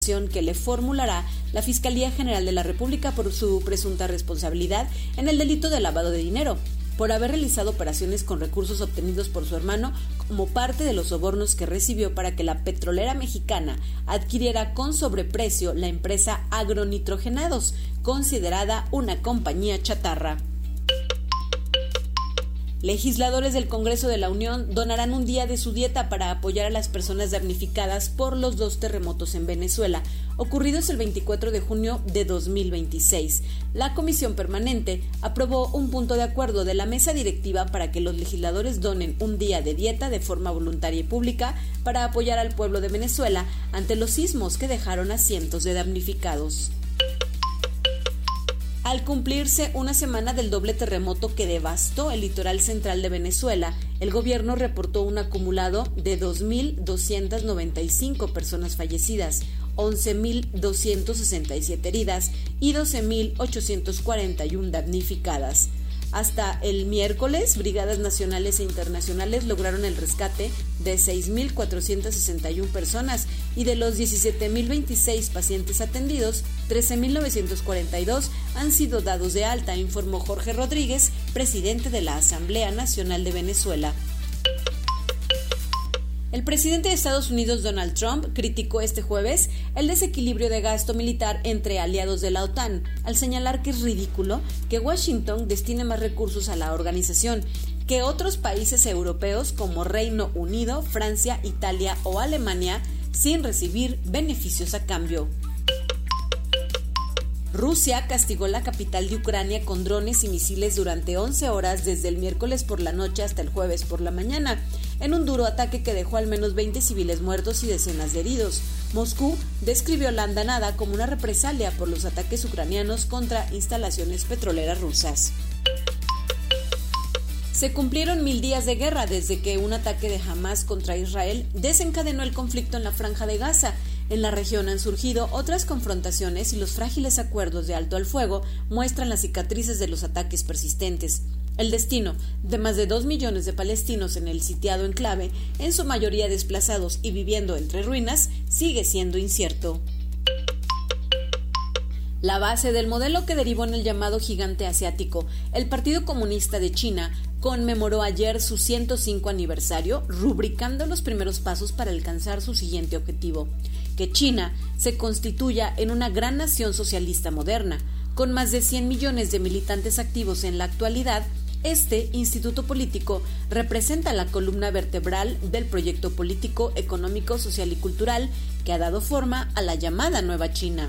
que le formulará la Fiscalía General de la República por su presunta responsabilidad en el delito de lavado de dinero, por haber realizado operaciones con recursos obtenidos por su hermano como parte de los sobornos que recibió para que la petrolera mexicana adquiriera con sobreprecio la empresa Agronitrogenados, considerada una compañía chatarra. Legisladores del Congreso de la Unión donarán un día de su dieta para apoyar a las personas damnificadas por los 2 terremotos en Venezuela, ocurridos el 24 de junio de 2026. La Comisión Permanente aprobó un punto de acuerdo de la mesa directiva para que los legisladores donen un día de dieta de forma voluntaria y pública para apoyar al pueblo de Venezuela ante los sismos que dejaron a cientos de damnificados. Al cumplirse una semana del doble terremoto que devastó el litoral central de Venezuela, el gobierno reportó un acumulado de 2.295 personas fallecidas, 11.267 heridas y 12.841 damnificadas. Hasta el miércoles, brigadas nacionales e internacionales lograron el rescate de 6.461 personas y de los 17.026 pacientes atendidos, 13.942 han sido dados de alta, informó Jorge Rodríguez, presidente de la Asamblea Nacional de Venezuela. El presidente de Estados Unidos, Donald Trump, criticó este jueves el desequilibrio de gasto militar entre aliados de la OTAN, al señalar que es ridículo que Washington destine más recursos a la organización que otros países europeos como Reino Unido, Francia, Italia o Alemania, sin recibir beneficios a cambio. Rusia castigó la capital de Ucrania con drones y misiles durante 11 horas desde el miércoles por la noche hasta el jueves por la mañana, en un duro ataque que dejó al menos 20 civiles muertos y decenas de heridos. Moscú describió la andanada como una represalia por los ataques ucranianos contra instalaciones petroleras rusas. Se cumplieron 1000 días de guerra desde que un ataque de Hamás contra Israel desencadenó el conflicto en la Franja de Gaza. En la región han surgido otras confrontaciones y los frágiles acuerdos de alto al fuego muestran las cicatrices de los ataques persistentes. El destino de más de 2 millones de palestinos en el sitiado enclave, en su mayoría desplazados y viviendo entre ruinas, sigue siendo incierto. La base del modelo que derivó en el llamado gigante asiático, el Partido Comunista de China, conmemoró ayer su 105 aniversario, rubricando los primeros pasos para alcanzar su siguiente objetivo: que China se constituya en una gran nación socialista moderna. Con más de 100 millones de militantes activos en la actualidad, este instituto político representa la columna vertebral del proyecto político, económico, social y cultural que ha dado forma a la llamada Nueva China.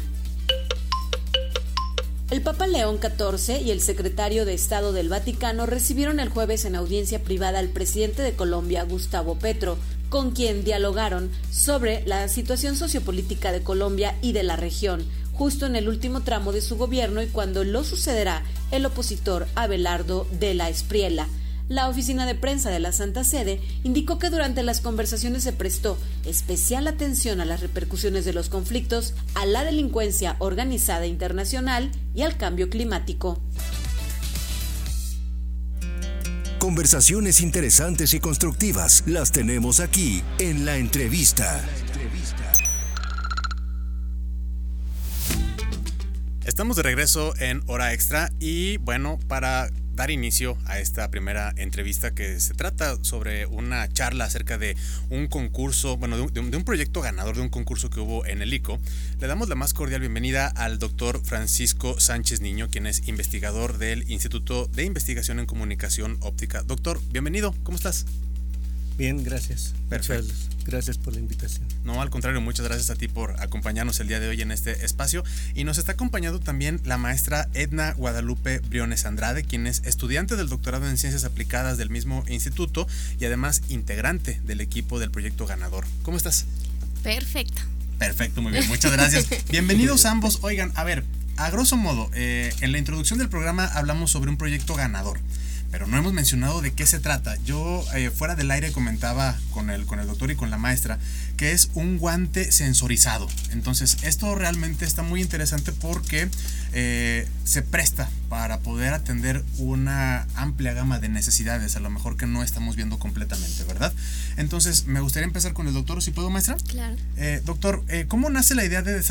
El Papa León XIV y el secretario de Estado del Vaticano recibieron el jueves en audiencia privada al presidente de Colombia, Gustavo Petro, con quien dialogaron sobre la situación sociopolítica de Colombia y de la región, justo en el último tramo de su gobierno y cuando lo sucederá el opositor Abelardo de la Espriella. La oficina de prensa de la Santa Sede indicó que durante las conversaciones se prestó especial atención a las repercusiones de los conflictos, a la delincuencia organizada internacional y al cambio climático. Conversaciones interesantes y constructivas las tenemos aquí en La Entrevista. Estamos de regreso en Hora Extra y bueno, para dar inicio a esta primera entrevista que se trata sobre una charla acerca de un concurso, bueno, de un proyecto ganador de un concurso que hubo en el ICO, le damos la más cordial bienvenida al doctor Francisco Sánchez Niño, quien es investigador del Instituto de Investigación en Comunicación Óptica. Doctor, bienvenido, ¿cómo estás? Bien, gracias. Perfecto. Muchas gracias por la invitación. No, al contrario, muchas gracias a ti por acompañarnos el día de hoy en este espacio. Y nos está acompañando también la maestra Edna Guadalupe Briones Andrade, quien es estudiante del doctorado en Ciencias Aplicadas del mismo instituto y además integrante del equipo del proyecto ganador. ¿Cómo estás? Perfecto, muy bien, muchas gracias. Bienvenidos ambos. Oigan, a ver, a grosso modo, en la introducción del programa hablamos sobre un proyecto ganador, pero no hemos mencionado de qué se trata. Yo fuera del aire comentaba con el doctor y con la maestra que es un guante sensorizado. Entonces, esto realmente está muy interesante porque se presta para poder atender una amplia gama de necesidades, a lo mejor que no estamos viendo completamente, ¿verdad? Entonces, me gustaría empezar con el doctor, si puedo, maestra. Claro. Doctor, ¿cómo nace la idea de